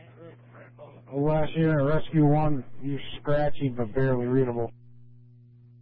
Last unit, Rescue 1, you're scratchy but barely readable.